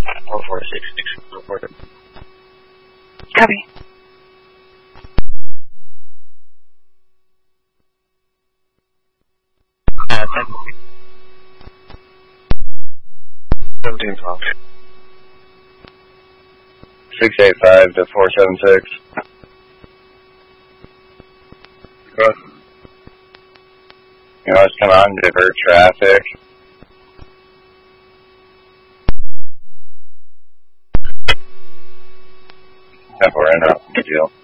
4466 reported. Copy. Thank you. 1712. 685 to 476. You know, let's come on, divert traffic. If we're in a good deal.